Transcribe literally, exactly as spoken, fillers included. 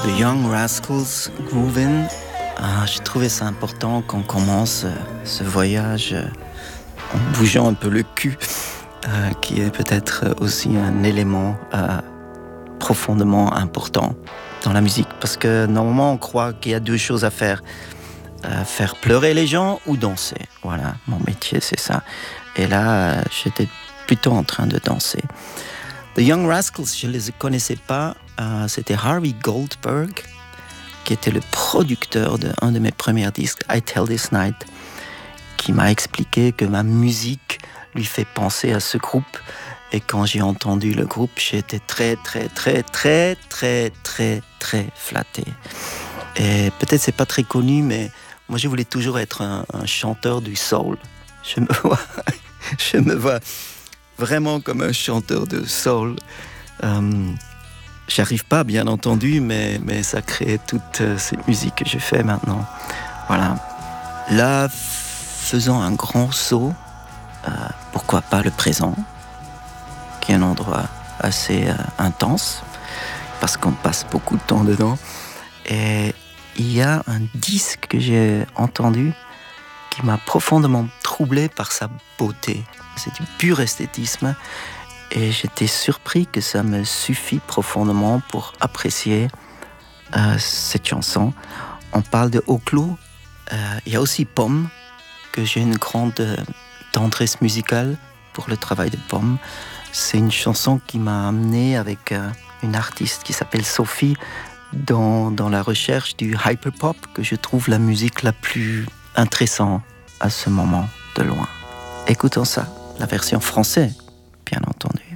The Young Rascals, Groovin'. Ah, j'ai trouvé ça important qu'on commence euh, ce voyage euh, en bougeant un peu le cul, euh, qui est peut-être aussi un élément euh, profondément important dans la musique. Parce que normalement, on croit qu'il y a deux choses à faire. Euh, faire pleurer les gens ou danser. Voilà, mon métier, c'est ça. Et là, euh, j'étais plutôt en train de danser. The Young Rascals, je ne les connaissais pas. Euh, c'était Harvey Goldberg, qui était le producteur d'un de, de mes premiers disques, I Tell This Night, qui m'a expliqué que ma musique lui fait penser à ce groupe. Et quand j'ai entendu le groupe, j'étais très, très, très, très, très, très, très flatté. Et peut-être c'est pas très connu, mais moi je voulais toujours être un, un chanteur du soul. Je me vois, je me vois vraiment comme un chanteur de soul. Euh, j'arrive pas, bien entendu, mais, mais ça crée toute cette musique que je fais maintenant. Voilà. Là, faisant un grand saut, euh, pourquoi pas le présent, qui est un endroit assez euh, intense, parce qu'on passe beaucoup de temps dedans. Et il y a un disque que j'ai entendu qui m'a profondément troublé par sa beauté. C'est du pur esthétisme et j'étais surpris que ça me suffit profondément pour apprécier euh, cette chanson. On parle de Oclo. Euh, il y a aussi Pomme, que j'ai une grande euh, tendresse musicale pour le travail de Pomme. C'est une chanson qui m'a amené avec euh, une artiste qui s'appelle Sophie dans, dans la recherche du hyperpop, que je trouve la musique la plus intéressante à ce moment de loin. Écoutons ça, la version française, bien entendu.